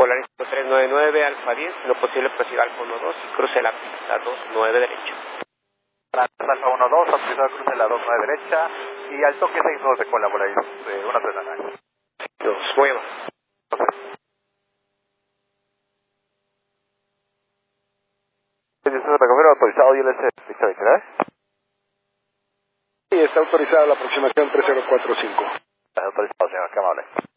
Volaris 399, Alfa 10, lo posible prosiga al 12 y cruce la pista 29 derecha. Alfa 12, autorizado cruce la 29 derecha y al toque 612 con la Volaris 139. 2, muy amable. Autorizado ILS, ficha de crear. Sí, está autorizada la aproximación 3045. Autorizado, señor, qué amable.